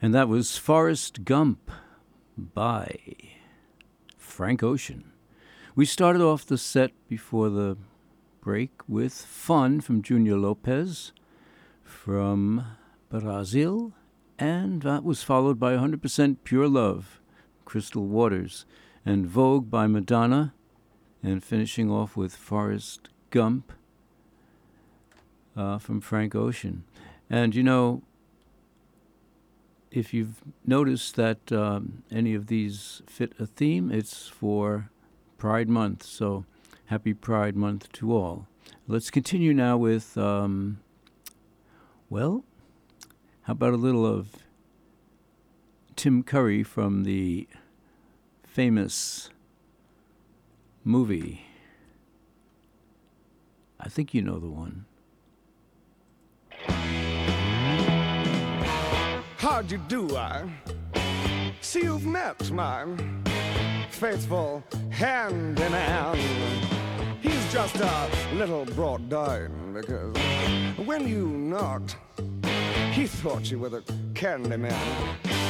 And that was Forrest Gump by Frank Ocean. We started off the set before the break with Fun from Junior Lopez from Brazil, and that was followed by 100% Pure Love, Crystal Waters, and Vogue by Madonna, and finishing off with Forrest Gump from Frank Ocean. And you know, if you've noticed that any of these fit a theme, it's for Pride Month. So happy Pride Month to all. Let's continue now with, well, how about a little of Tim Curry from the famous movie? I think you know the one. How'd you do? I see you've met my faithful hand-in-hand. He's just a little brought down because when you knocked, he thought you were the candy man.